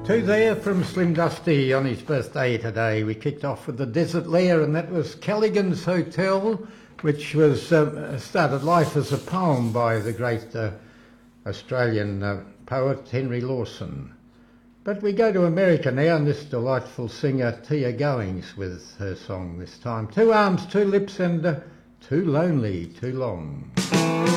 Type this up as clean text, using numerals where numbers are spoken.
Two there from Slim Dusty on his birthday today. We kicked off with the Desert Lair, and that was Callaghan's Hotel, which was started life as a poem by the great Australian poet Henry Lawson. But we go to America now, and this delightful singer Tia Goings with her song this time, Two Arms, Two Lips and Too Lonely, Too Long.